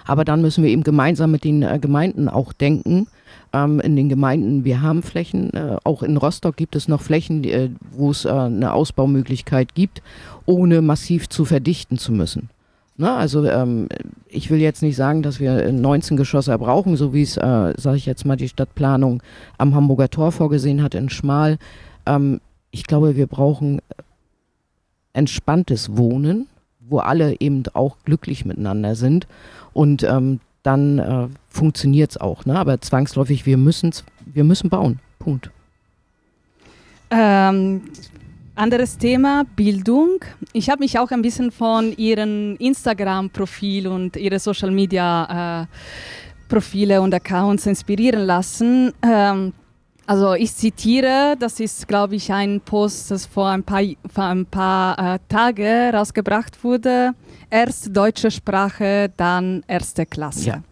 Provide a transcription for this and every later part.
Aber dann müssen wir eben gemeinsam mit den Gemeinden auch denken. In den Gemeinden, wir haben Flächen, auch in Rostock gibt es noch Flächen, wo es eine Ausbaumöglichkeit gibt, ohne massiv zu verdichten zu müssen. Na, also ich will jetzt nicht sagen, dass wir 19 Geschosser brauchen, so wie es, sage ich jetzt mal, die Stadtplanung am Hamburger Tor vorgesehen hat in Schmal. Ich glaube, wir brauchen entspanntes Wohnen, wo alle eben auch glücklich miteinander sind und dann funktioniert es auch. Ne? Aber zwangsläufig, wir müssen bauen. Punkt. Anderes Thema, Bildung. Ich habe mich auch ein bisschen von Ihrem Instagram-Profil und Ihre Social-Media-Profile und Accounts inspirieren lassen. Also ich zitiere, das ist, glaube ich, ein Post, das vor ein paar Tagen rausgebracht wurde. Erst deutsche Sprache, dann erste Klasse. Ja.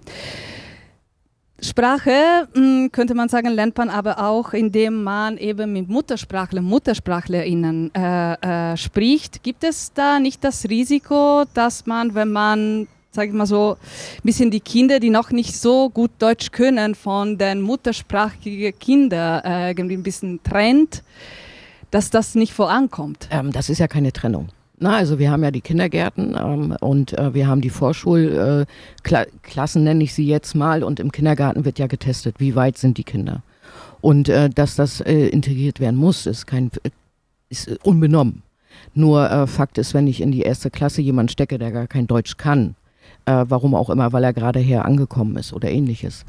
Sprache, könnte man sagen, lernt man aber auch, indem man eben mit MuttersprachlerInnen spricht. Gibt es da nicht das Risiko, dass man, wenn man, sage ich mal so, ein bisschen die Kinder, die noch nicht so gut Deutsch können, von den muttersprachigen Kindern irgendwie ein bisschen trennt, dass das nicht vorankommt? Das ist ja keine Trennung. Na, also wir haben ja die Kindergärten und wir haben die Vorschulklassen, nenne ich sie jetzt mal, und im Kindergarten wird ja getestet, wie weit sind die Kinder. Und dass das integriert werden muss, ist unbenommen. Nur Fakt ist, wenn ich in die erste Klasse jemanden stecke, der gar kein Deutsch kann, warum auch immer, weil er gerade her angekommen ist oder ähnliches,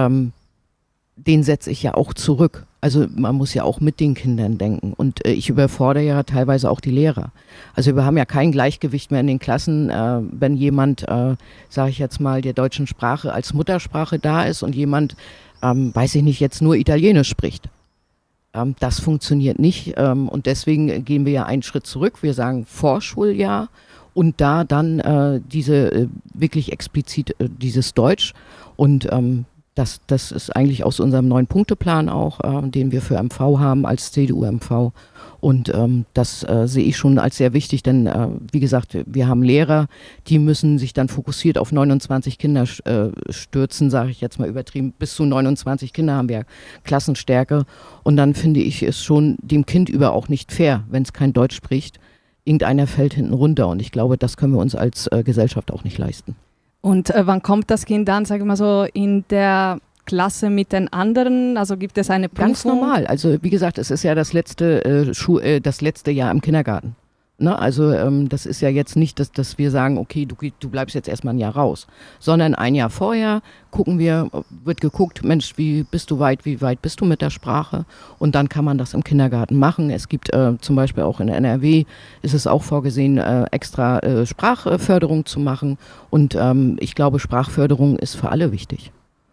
den setze ich ja auch zurück. Also man muss ja auch mit den Kindern denken und ich überfordere ja teilweise auch die Lehrer. Also wir haben ja kein Gleichgewicht mehr in den Klassen, wenn jemand, sage ich jetzt mal, der deutschen Sprache als Muttersprache da ist und jemand, weiß ich nicht, jetzt nur Italienisch spricht. Das funktioniert nicht und deswegen gehen wir ja einen Schritt zurück. Wir sagen Vorschuljahr und da dann diese wirklich explizit dieses Deutsch und das ist eigentlich aus unserem 9-Punkte-Plan auch, den wir für MV haben als CDU-MV. Und das sehe ich schon als sehr wichtig, denn wie gesagt, wir haben Lehrer, die müssen sich dann fokussiert auf 29 Kinder stürzen, sage ich jetzt mal übertrieben. Bis zu 29 Kinder haben wir Klassenstärke. Und dann finde ich es schon dem Kind über auch nicht fair, wenn es kein Deutsch spricht. Irgendeiner fällt hinten runter. Und ich glaube, das können wir uns als Gesellschaft auch nicht leisten. Und wann kommt das Kind dann, sage ich mal so, in der Klasse mit den anderen? Also gibt es eine Prüfung? Ganz normal. Also wie gesagt, es ist ja das letzte Jahr im Kindergarten. Ne? Also das ist ja jetzt nicht, dass wir sagen, okay, du bleibst jetzt erstmal ein Jahr raus. Sondern ein Jahr vorher wird geguckt, Mensch, wie weit bist du mit der Sprache? Und dann kann man das im Kindergarten machen. Es gibt zum Beispiel auch in NRW, ist es auch vorgesehen, extra Sprachförderung zu machen. Und ich glaube, Sprachförderung ist für alle wichtig.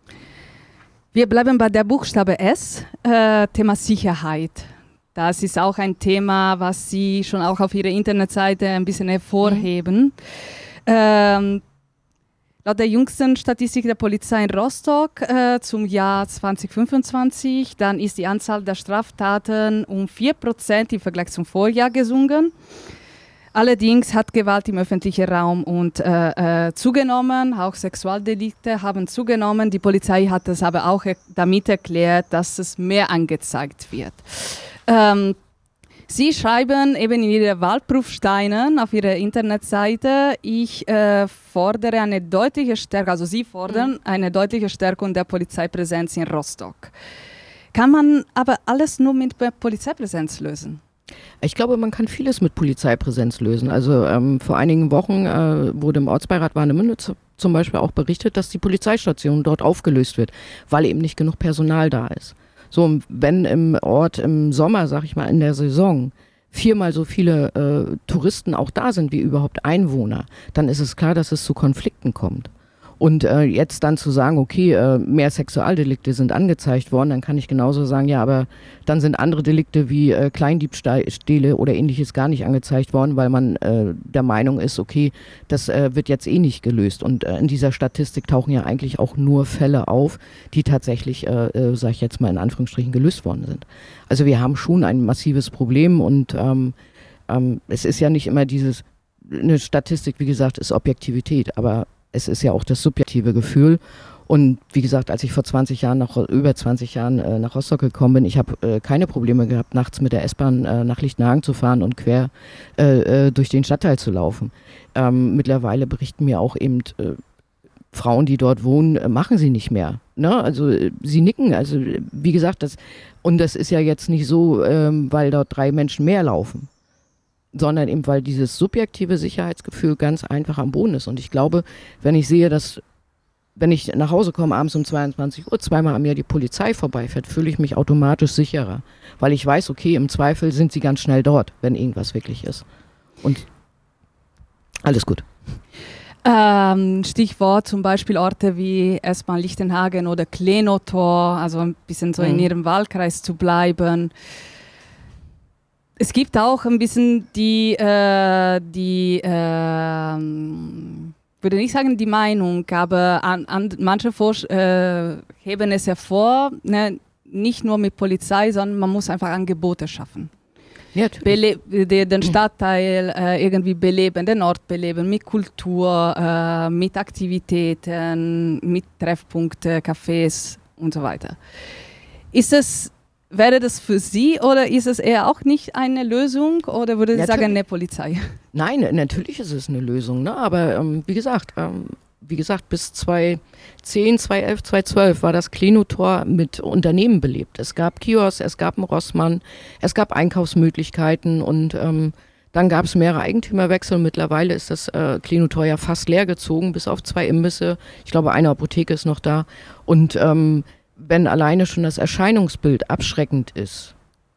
Wir bleiben bei der Buchstabe S, Thema Sicherheit. Das ist auch ein Thema, was Sie schon auch auf Ihrer Internetseite ein bisschen hervorheben. Laut der jüngsten Statistik der Polizei in Rostock zum Jahr 2025, dann ist die Anzahl der Straftaten um 4% im Vergleich zum Vorjahr gesunken. Allerdings hat Gewalt im öffentlichen Raum zugenommen, auch Sexualdelikte haben zugenommen. Die Polizei hat es aber auch damit erklärt, dass es mehr angezeigt wird. Sie schreiben eben in Ihren Wahlprüfsteinen auf Ihrer Internetseite, ich fordere eine deutliche Stärkung, also Sie fordern eine deutliche Stärkung der Polizeipräsenz in Rostock. Kann man aber alles nur mit Polizeipräsenz lösen? Ich glaube, man kann vieles mit Polizeipräsenz lösen. Also vor einigen Wochen wurde im Ortsbeirat Warnemünde zum Beispiel auch berichtet, dass die Polizeistation dort aufgelöst wird, weil eben nicht genug Personal da ist. So, wenn im Ort im Sommer, sag ich mal, in der Saison 4-mal so viele Touristen auch da sind wie überhaupt Einwohner, dann ist es klar, dass es zu Konflikten kommt. Und jetzt dann zu sagen, okay, mehr Sexualdelikte sind angezeigt worden, dann kann ich genauso sagen, ja, aber dann sind andere Delikte wie Kleindiebstähle oder ähnliches gar nicht angezeigt worden, weil man der Meinung ist, okay, das wird jetzt eh nicht gelöst. Und in dieser Statistik tauchen ja eigentlich auch nur Fälle auf, die tatsächlich, sage ich jetzt mal in Anführungsstrichen, gelöst worden sind. Also wir haben schon ein massives Problem und es ist ja nicht immer eine Statistik, wie gesagt, ist Objektivität, aber es ist ja auch das subjektive Gefühl. Und wie gesagt, als ich vor über 20 Jahren nach Rostock gekommen bin, ich habe keine Probleme gehabt, nachts mit der S-Bahn nach Lichtenhagen zu fahren und quer durch den Stadtteil zu laufen. Mittlerweile berichten mir auch eben Frauen, die dort wohnen, machen sie nicht mehr. Ne? Also sie nicken. Also wie gesagt, das ist ja jetzt nicht so, weil dort 3 Menschen mehr laufen, sondern eben, weil dieses subjektive Sicherheitsgefühl ganz einfach am Boden ist. Und ich glaube, wenn ich sehe, dass wenn ich nach Hause komme, abends um 22 Uhr, zweimal an mir die Polizei vorbeifährt, fühle ich mich automatisch sicherer. Weil ich weiß, okay, im Zweifel sind sie ganz schnell dort, wenn irgendwas wirklich ist. Und alles gut. Stichwort zum Beispiel Orte wie S-Bahn Lichtenhagen oder Klenotor, also ein bisschen so in Ihrem Wahlkreis zu bleiben. Es gibt auch ein bisschen würde nicht sagen die Meinung, aber manche heben es hervor, ne, nicht nur mit Polizei, sondern man muss einfach Angebote schaffen. Ja, Den Stadtteil irgendwie beleben, den Ort beleben, mit Kultur, mit Aktivitäten, mit Treffpunkten, Cafés und so weiter. Wäre das für Sie oder ist es eher auch nicht eine Lösung oder würde Sie sagen, ne Polizei? Nein, natürlich ist es eine Lösung, ne? Aber wie gesagt, bis 2010, 2011, 2012 war das Klenotor mit Unternehmen belebt. Es gab Kiosks, es gab einen Rossmann, es gab Einkaufsmöglichkeiten und dann gab es mehrere Eigentümerwechsel. Mittlerweile ist das Klenotor ja fast leer gezogen, bis auf 2 Imbisse. Ich glaube, eine Apotheke ist noch da. Und wenn alleine schon das Erscheinungsbild abschreckend ist,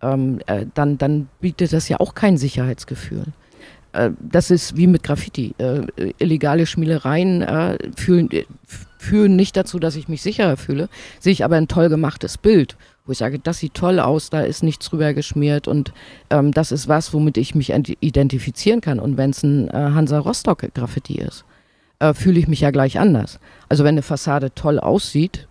dann bietet das ja auch kein Sicherheitsgefühl. Das ist wie mit Graffiti. Illegale Schmielereien führen nicht dazu, dass ich mich sicherer fühle. Sehe ich aber ein toll gemachtes Bild, wo ich sage, das sieht toll aus, da ist nichts drüber geschmiert und das ist was, womit ich mich identifizieren kann. Und wenn es ein Hansa Rostock-Graffiti ist, fühle ich mich ja gleich anders. Also wenn eine Fassade toll aussieht,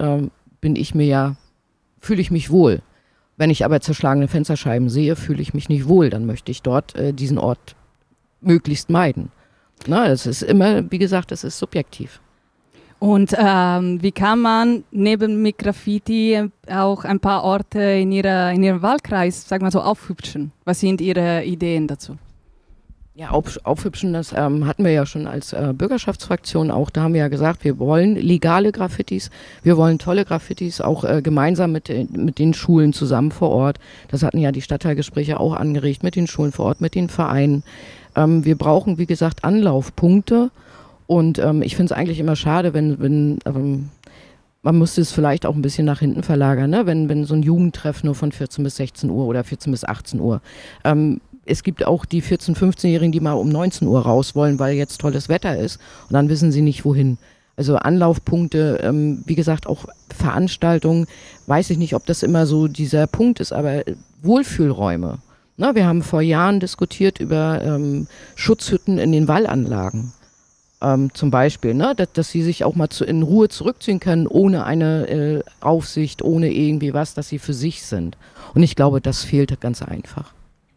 fühle ich mich wohl. Wenn ich aber zerschlagene Fensterscheiben sehe, fühle ich mich nicht wohl. Dann möchte ich dort diesen Ort möglichst meiden. Na, das ist immer, wie gesagt, das ist subjektiv. Und wie kann man neben mit Graffiti auch ein paar Orte in Ihrem Wahlkreis, sag mal so, aufhübschen? Was sind Ihre Ideen dazu? Ja, aufhübschen, das hatten wir ja schon als Bürgerschaftsfraktion auch. Da haben wir ja gesagt, wir wollen legale Graffitis, wir wollen tolle Graffitis, auch gemeinsam mit den Schulen zusammen vor Ort. Das hatten ja die Stadtteilgespräche auch angeregt, mit den Schulen vor Ort, mit den Vereinen. Wir brauchen, wie gesagt, Anlaufpunkte und ich finde es eigentlich immer schade, wenn man müsste es vielleicht auch ein bisschen nach hinten verlagern, ne? Wenn so ein Jugendtreff nur von 14 bis 16 Uhr oder 14 bis 18 Uhr. Es gibt auch die 14-, 15-Jährigen, die mal um 19 Uhr raus wollen, weil jetzt tolles Wetter ist und dann wissen sie nicht, wohin. Also Anlaufpunkte, wie gesagt, auch Veranstaltungen, weiß ich nicht, ob das immer so dieser Punkt ist, aber Wohlfühlräume. Na, wir haben vor Jahren diskutiert über Schutzhütten in den Wallanlagen. Zum Beispiel, ne, dass sie sich auch mal in Ruhe zurückziehen können, ohne eine Aufsicht, ohne irgendwie was, dass sie für sich sind. Und ich glaube, das fehlt ganz einfach.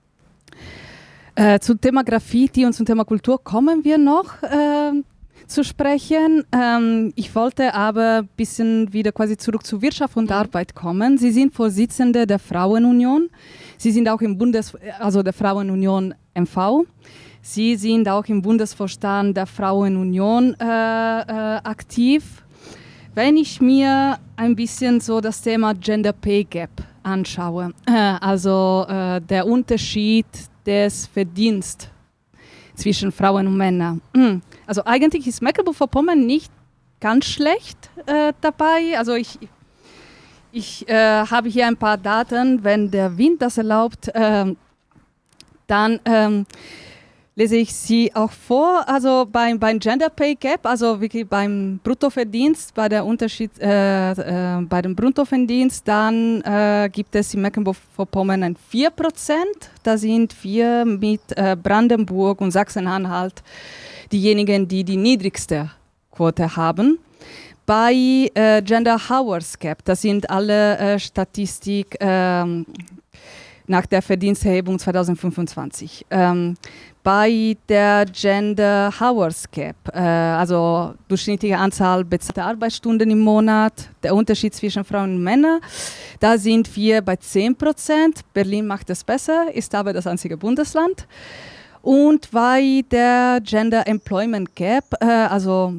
Zum Thema Graffiti und zum Thema Kultur kommen wir noch zu sprechen. Ich wollte aber ein bisschen wieder quasi zurück zu Wirtschaft und Arbeit kommen. Sie sind Vorsitzende der Frauenunion. Sie sind auch im der Frauenunion MV. Sie sind auch im Bundesvorstand der Frauenunion aktiv. Wenn ich mir ein bisschen so das Thema Gender Pay Gap anschaue, also der Unterschied des Verdienstes zwischen Frauen und Männern. Also eigentlich ist Mecklenburg-Vorpommern nicht ganz schlecht dabei. Also ich habe hier ein paar Daten. Wenn der Wind das erlaubt, dann lese ich sie auch vor. Also beim Gender Pay Gap, also wirklich beim Bruttoverdienst, bei dem Bruttoverdienst, dann gibt es in Mecklenburg-Vorpommern ein 4%. Da sind wir mit Brandenburg und Sachsen-Anhalt diejenigen, die die niedrigste Quote haben. Bei Gender Hours Gap, das sind alle Statistik nach der Verdiensterhebung 2025. bei der Gender Hours Gap, also durchschnittliche Anzahl bezahlter Arbeitsstunden im Monat, der Unterschied zwischen Frauen und Männern, da sind wir bei 10%. Berlin macht es besser, ist aber das einzige Bundesland. Und bei der Gender Employment Gap, also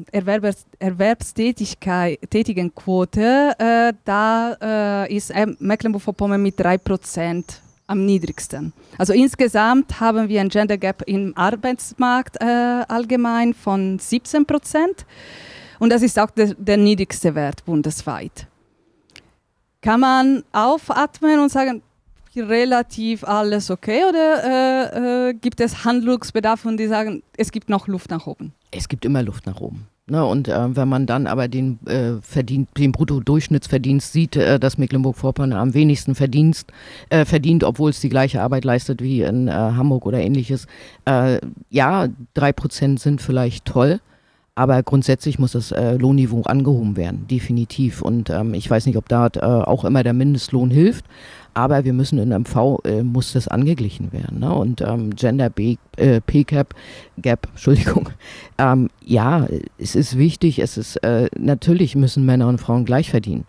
Erwerbstätigenquote, da ist Mecklenburg-Vorpommern mit 3% am niedrigsten. Also insgesamt haben wir ein Gender Gap im Arbeitsmarkt allgemein von 17%. Und das ist auch der niedrigste Wert bundesweit. Kann man aufatmen und sagen, relativ alles okay, oder gibt es Handlungsbedarf und die sagen, es gibt noch Luft nach oben? Es gibt immer Luft nach oben. Ne? Und wenn man dann aber den Bruttodurchschnittsverdienst sieht, dass Mecklenburg-Vorpommern am wenigsten verdient, obwohl es die gleiche Arbeit leistet wie in Hamburg oder ähnliches. Ja, 3% sind vielleicht toll, aber grundsätzlich muss das Lohnniveau angehoben werden, definitiv. Und ich weiß nicht, ob da auch immer der Mindestlohn hilft, aber wir müssen in MV, muss das angeglichen werden. Ne? Und Gender Pay Gap, Entschuldigung. Ja, es ist wichtig, natürlich müssen Männer und Frauen gleich verdienen,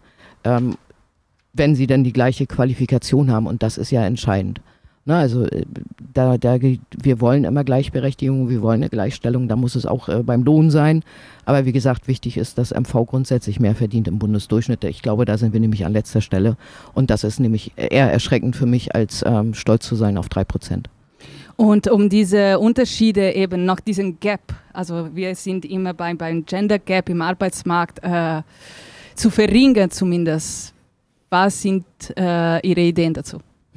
wenn sie dann die gleiche Qualifikation haben, und das ist ja entscheidend. Na, also wir wollen immer Gleichberechtigung, wir wollen eine Gleichstellung, da muss es auch beim Lohn sein. Aber wie gesagt, wichtig ist, dass MV grundsätzlich mehr verdient im Bundesdurchschnitt. Ich glaube, da sind wir nämlich an letzter Stelle. Und das ist nämlich eher erschreckend für mich, als stolz zu sein auf 3%. Und um diese Unterschiede eben noch diesen Gap, also wir sind immer beim Gender Gap im Arbeitsmarkt zu verringern zumindest. Was sind Ihre Ideen dazu?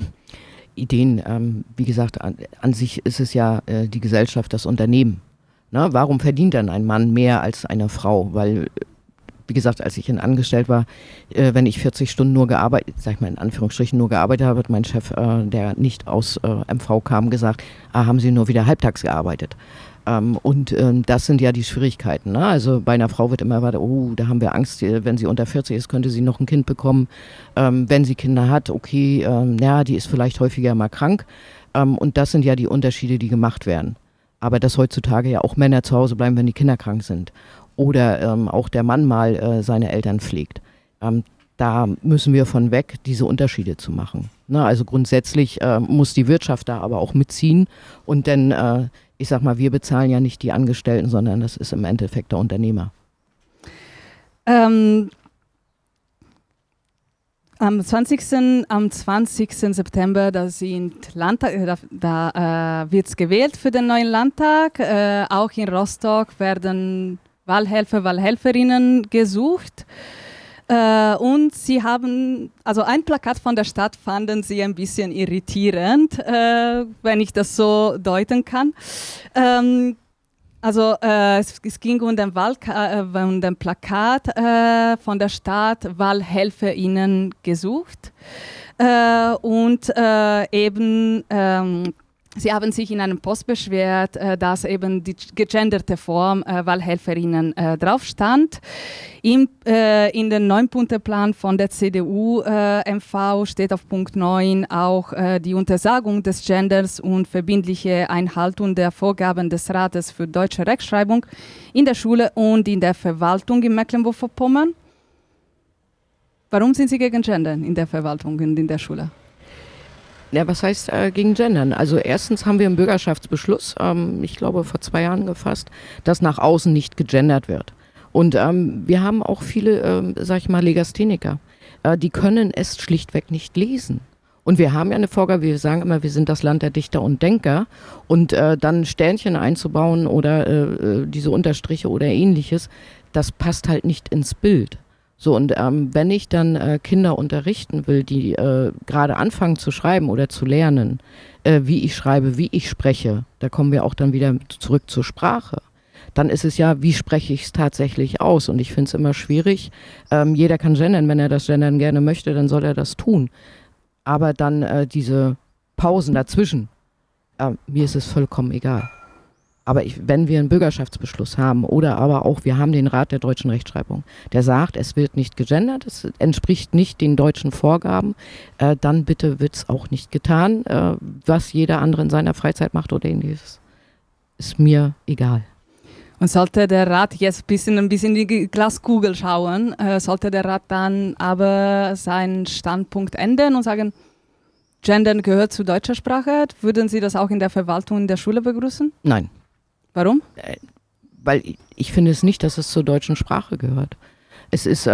Ideen, wie gesagt, an sich ist es ja die Gesellschaft, das Unternehmen. Na, warum verdient dann ein Mann mehr als eine Frau? Weil, wie gesagt, als ich angestellt war, wenn ich 40 Stunden nur gearbeitet, sag ich mal in Anführungsstrichen nur gearbeitet habe, hat mein Chef, der nicht aus MV kam, gesagt, haben Sie nur wieder halbtags gearbeitet. Das sind ja die Schwierigkeiten. Ne? Also bei einer Frau wird immer weiter, da haben wir Angst, wenn sie unter 40 ist, könnte sie noch ein Kind bekommen. Wenn sie Kinder hat, okay, die ist vielleicht häufiger mal krank. Und das sind ja die Unterschiede, die gemacht werden. Aber dass heutzutage ja auch Männer zu Hause bleiben, wenn die Kinder krank sind. Oder auch der Mann mal seine Eltern pflegt. Da müssen wir von weg, diese Unterschiede zu machen. Ne? Also grundsätzlich muss die Wirtschaft da aber auch mitziehen. Und dann ich sag mal, wir bezahlen ja nicht die Angestellten, sondern das ist im Endeffekt der Unternehmer. Am 20. September, da wird es gewählt für den neuen Landtag. Auch in Rostock werden Wahlhelfer, Wahlhelferinnen gesucht. Und sie haben, also ein Plakat von der Stadt fanden sie ein bisschen irritierend, wenn ich das so deuten kann. Es ging um den Plakat von der Stadt WahlhelferInnen gesucht. Sie haben sich in einem Post beschwert, dass eben die gegenderte Form WahlhelferInnen drauf stand. In den 9-Punkte-Plan von der CDU-MV steht auf Punkt 9 auch die Untersagung des Genders und verbindliche Einhaltung der Vorgaben des Rates für deutsche Rechtschreibung in der Schule und in der Verwaltung in Mecklenburg-Vorpommern. Warum sind Sie gegen Gendern in der Verwaltung und in der Schule? Ja, was heißt gegen Gendern? Also erstens haben wir einen Bürgerschaftsbeschluss, ich glaube vor 2 Jahren gefasst, dass nach außen nicht gegendert wird. Und wir haben auch viele, Legastheniker, die können es schlichtweg nicht lesen. Und wir haben ja eine Vorgabe, wir sagen immer, wir sind das Land der Dichter und Denker. Und dann Sternchen einzubauen oder diese Unterstriche oder ähnliches, das passt halt nicht ins Bild. So, und wenn ich dann Kinder unterrichten will, die gerade anfangen zu schreiben oder zu lernen, wie ich schreibe, wie ich spreche, da kommen wir auch dann wieder zurück zur Sprache. Dann ist es ja, wie spreche ich es tatsächlich aus? Und ich finde es immer schwierig. Jeder kann gendern, wenn er das gendern gerne möchte, dann soll er das tun. Aber dann diese Pausen dazwischen, mir ist es vollkommen egal. Aber wenn wir einen Bürgerschaftsbeschluss haben oder aber auch, wir haben den Rat der deutschen Rechtschreibung, der sagt, es wird nicht gegendert, es entspricht nicht den deutschen Vorgaben, dann bitte wird es auch nicht getan, was jeder andere in seiner Freizeit macht oder ähnliches. ist mir egal. Und sollte der Rat jetzt ein bisschen in die Glaskugel schauen, sollte der Rat dann aber seinen Standpunkt ändern und sagen, Gendern gehört zur deutschen Sprache, würden Sie das auch in der Verwaltung in der Schule begrüßen? Nein. Warum? Weil ich finde es nicht, dass es zur deutschen Sprache gehört. Es ist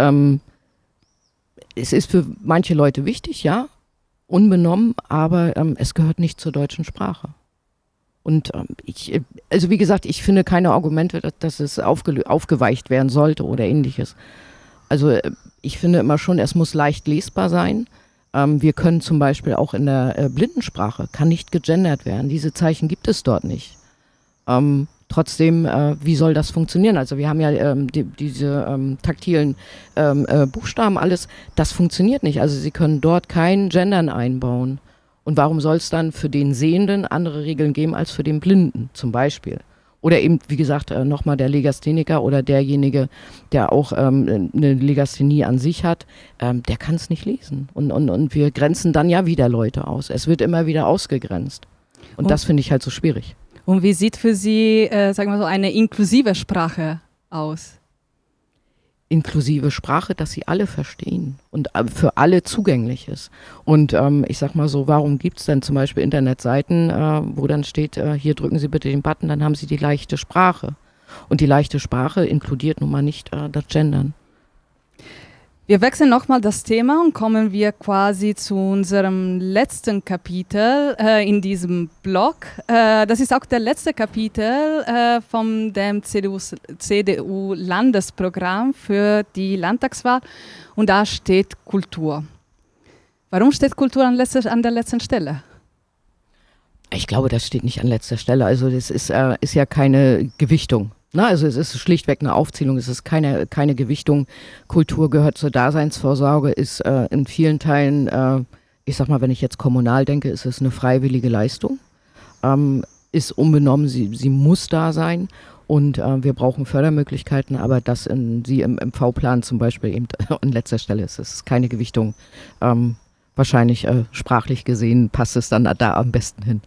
für manche Leute wichtig, ja, unbenommen, aber es gehört nicht zur deutschen Sprache. Und also wie gesagt, ich finde keine Argumente, dass es aufgeweicht werden sollte oder ähnliches. Also ich finde immer schon, es muss leicht lesbar sein. Wir können zum Beispiel auch in der Blindensprache, kann nicht gegendert werden. Diese Zeichen gibt es dort nicht. Trotzdem, wie soll das funktionieren? Also wir haben ja diese taktilen Buchstaben, alles, das funktioniert nicht. Also Sie können dort kein Gendern einbauen. Und warum soll es dann für den Sehenden andere Regeln geben als für den Blinden zum Beispiel? Oder eben, wie gesagt, nochmal der Legastheniker oder derjenige, der auch eine Legasthenie an sich hat, der kann es nicht lesen. Und wir grenzen dann ja wieder Leute aus. Es wird immer wieder ausgegrenzt. Und das finde ich halt so schwierig. Und wie sieht für Sie, sagen wir so, eine inklusive Sprache aus? Inklusive Sprache, dass sie alle verstehen und für alle zugänglich ist. Und ich sag mal so, warum gibt es denn zum Beispiel Internetseiten, wo dann steht, hier drücken Sie bitte den Button, dann haben Sie die leichte Sprache. Und die leichte Sprache inkludiert nun mal nicht das Gendern. Wir wechseln nochmal das Thema und kommen wir quasi zu unserem letzten Kapitel in diesem Blog. Das ist auch der letzte Kapitel von dem CDU-Landesprogramm für die Landtagswahl und da steht Kultur. Warum steht Kultur an der letzten Stelle? Ich glaube, das steht nicht an letzter Stelle. Also das ist ja keine Gewichtung. Na, also es ist schlichtweg eine Aufzählung, es ist keine Gewichtung. Kultur gehört zur Daseinsvorsorge, ist in vielen Teilen, ich sag mal, wenn ich jetzt kommunal denke, ist es eine freiwillige Leistung, ist unbenommen, sie muss da sein und wir brauchen Fördermöglichkeiten, aber dass sie im V-Plan zum Beispiel eben an letzter Stelle ist, es ist keine Gewichtung. Wahrscheinlich sprachlich gesehen passt es dann da am besten hin.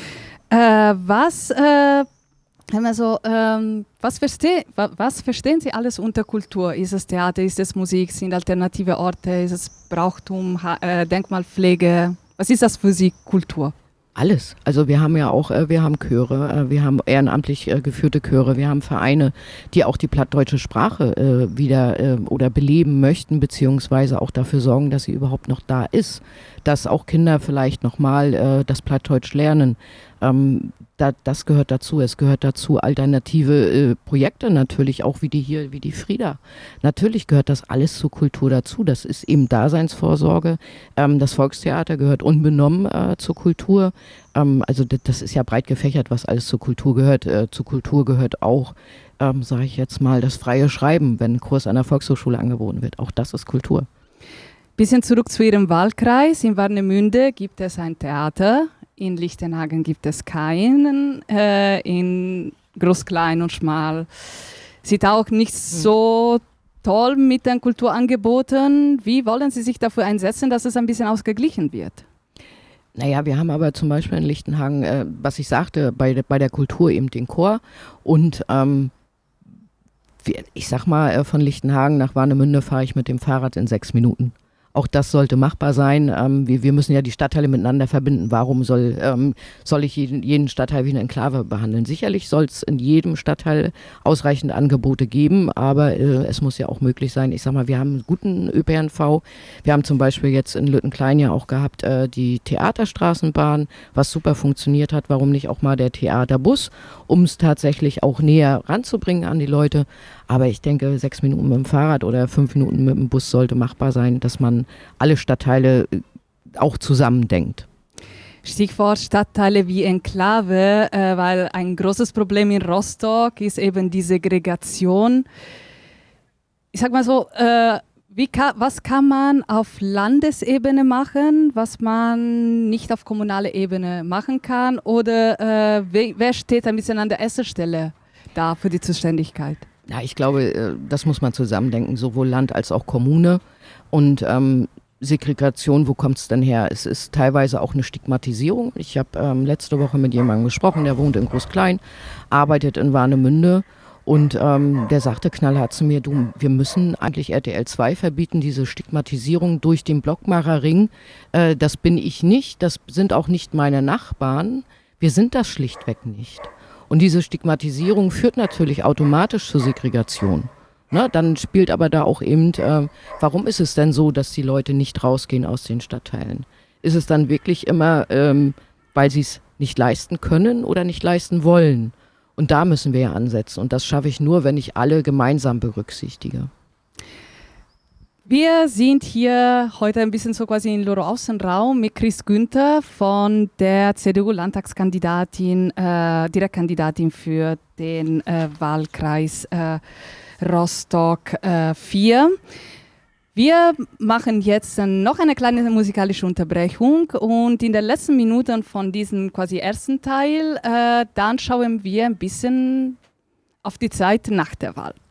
Was verstehen Sie alles unter Kultur? Ist es Theater, ist es Musik, sind alternative Orte, ist es Brauchtum, Denkmalpflege? Was ist das für Sie, Kultur? Alles. Also wir haben ja auch, wir haben Chöre, wir haben ehrenamtlich geführte Chöre, wir haben Vereine, die auch die plattdeutsche Sprache wieder oder beleben möchten, beziehungsweise auch dafür sorgen, dass sie überhaupt noch da ist, dass auch Kinder vielleicht nochmal das Plattdeutsch lernen. Das gehört dazu. Es gehört dazu alternative Projekte natürlich, auch wie die Frieda. Natürlich gehört das alles zur Kultur dazu. Das ist eben Daseinsvorsorge. Das Volkstheater gehört unbenommen zur Kultur. Also das ist ja breit gefächert, was alles zur Kultur gehört. Zur Kultur gehört auch, sage ich jetzt mal, das freie Schreiben, wenn ein Kurs an der Volkshochschule angeboten wird. Auch das ist Kultur. Bisschen zurück zu Ihrem Wahlkreis. In Warnemünde gibt es ein Theater. In Lichtenhagen gibt es keinen, in Groß, Klein und Schmal sieht auch nicht so toll mit den Kulturangeboten. Wie wollen Sie sich dafür einsetzen, dass es ein bisschen ausgeglichen wird? Naja, wir haben aber zum Beispiel in Lichtenhagen, was ich sagte, bei der Kultur eben den Chor und ich sag mal, von Lichtenhagen nach Warnemünde fahre ich mit dem Fahrrad in 6 Minuten. Auch das sollte machbar sein. Wir müssen ja die Stadtteile miteinander verbinden. Warum soll ich jeden Stadtteil wie eine Enklave behandeln? Sicherlich soll es in jedem Stadtteil ausreichend Angebote geben, aber es muss ja auch möglich sein. Ich sag mal, wir haben einen guten ÖPNV. Wir haben zum Beispiel jetzt in Lüttenklein ja auch gehabt die Theaterstraßenbahn, was super funktioniert hat. Warum nicht auch mal der Theaterbus, um es tatsächlich auch näher ranzubringen an die Leute. Aber ich denke, 6 Minuten mit dem Fahrrad oder 5 Minuten mit dem Bus sollte machbar sein, dass man alle Stadtteile auch zusammendenkt. Stichwort Stadtteile wie Enklave, weil ein großes Problem in Rostock ist eben die Segregation. Ich sag mal so, was kann man auf Landesebene machen, was man nicht auf kommunaler Ebene machen kann? Oder wer steht ein bisschen an der ersten Stelle da für die Zuständigkeit? Ja, ich glaube, das muss man zusammendenken, sowohl Land als auch Kommune. Und Segregation, wo kommt es denn her? Es ist teilweise auch eine Stigmatisierung. Ich habe letzte Woche mit jemandem gesprochen, der wohnt in Groß-Klein, arbeitet in Warnemünde und der sagte knallhart zu mir, du, wir müssen eigentlich RTL 2 verbieten, diese Stigmatisierung durch den Blockmacherring. Das bin ich nicht, das sind auch nicht meine Nachbarn. Wir sind das schlichtweg nicht. Und diese Stigmatisierung führt natürlich automatisch zur Segregation. Ne, dann spielt aber da auch eben, warum ist es denn so, dass die Leute nicht rausgehen aus den Stadtteilen? Ist es dann wirklich immer, weil sie es nicht leisten können oder nicht leisten wollen? Und da müssen wir ja ansetzen. Und das schaffe ich nur, wenn ich alle gemeinsam berücksichtige. Wir sind hier heute ein bisschen so quasi in Loro-Außenraum mit Chris Günther von der CDU-Landtagskandidatin, Direktkandidatin für den Wahlkreis Rostock 4. Wir machen jetzt noch eine kleine musikalische Unterbrechung und in den letzten Minuten von diesem quasi ersten Teil, dann schauen wir ein bisschen auf die Zeit nach der Wahl.